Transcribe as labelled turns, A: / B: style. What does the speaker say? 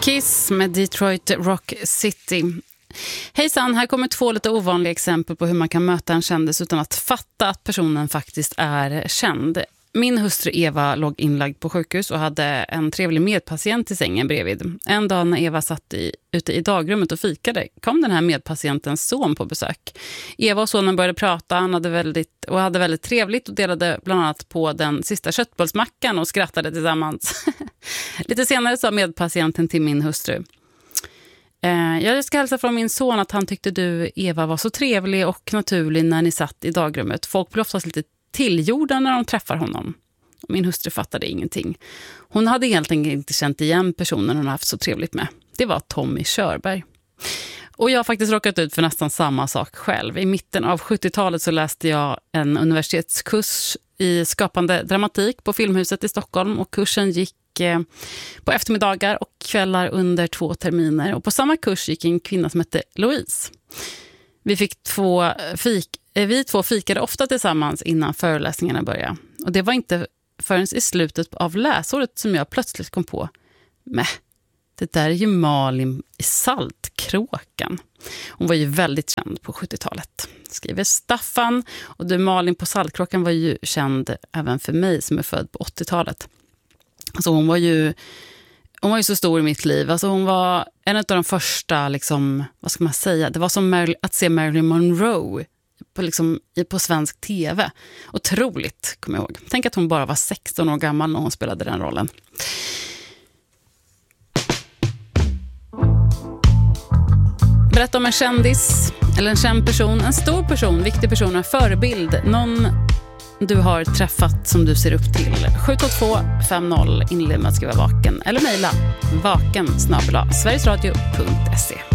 A: Kiss med Detroit Rock City. Hejsan, här kommer 2 lite ovanliga exempel på hur man kan möta en kändis utan att fatta att personen faktiskt är känd. Min hustru Eva låg inlagd på sjukhus och hade en trevlig medpatient i sängen bredvid. En dag när Eva satt ute i dagrummet och fikade kom den här medpatientens son på besök. Eva och sonen började prata, han hade väldigt trevligt och delade bland annat på den sista köttbullsmackan och skrattade tillsammans. Lite senare sa medpatienten till min hustru: jag ska hälsa från min son att han tyckte du, Eva, var så trevlig och naturlig när ni satt i dagrummet. Folk blir oftast lite tillgjorda när de träffar honom. Min hustru fattade ingenting. Hon hade helt enkelt inte känt igen personen hon haft så trevligt med. Det var Tommy Körberg. Och jag har faktiskt råkat ut för nästan samma sak själv. I mitten av 70-talet så läste jag en universitetskurs i skapande dramatik på Filmhuset i Stockholm. Och kursen gick på eftermiddagar och kvällar under 2 terminer. Och på samma kurs gick en kvinna som hette Louise. Vi två fikade ofta tillsammans innan föreläsningarna började. Och det var inte förrän i slutet av läsåret som jag plötsligt kom på: det där är ju Malin i Saltkråkan. Hon var ju väldigt känd på 70-talet, skriver Staffan. Och du, Malin på Saltkråkan var ju känd även för mig som är född på 80-talet. Alltså hon var ju så stor i mitt liv. Alltså hon var en av de första, liksom, vad ska man säga? Det var som att se Marilyn Monroe på svensk tv. Otroligt, kommer jag ihåg. Tänk att hon bara var 16 år gammal när hon spelade den rollen. Berätta om en kändis eller en känd person, en stor person, viktig person, en förebild, någon du har träffat som du ser upp till. 72250 inled med att skriva vaken eller mejla vaken@sverigesradio.se.